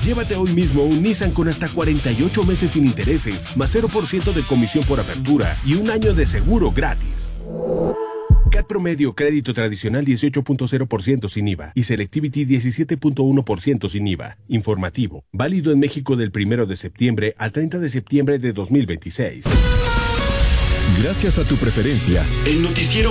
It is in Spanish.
Llévate hoy mismo un Nissan con hasta 48 meses sin intereses, más 0% de comisión por apertura y un año de seguro gratis. CAT promedio, crédito tradicional 18.0% sin IVA y Selectivity 17.1% sin IVA. Informativo. Válido en México del 1 de septiembre al 30 de septiembre de 2026. Gracias a tu preferencia, el noticiero